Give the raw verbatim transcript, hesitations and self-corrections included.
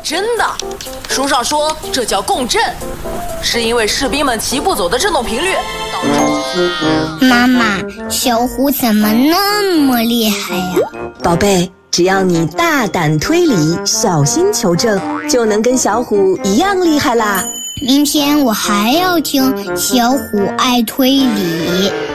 真的，书上说这叫共振，是因为士兵们齐步走的振动频率导致。 妈妈，小虎怎么那么厉害呀？ 宝贝，只要你大胆推理，小心求证，就能跟小虎一样厉害啦。 明天我还要听小虎爱推理。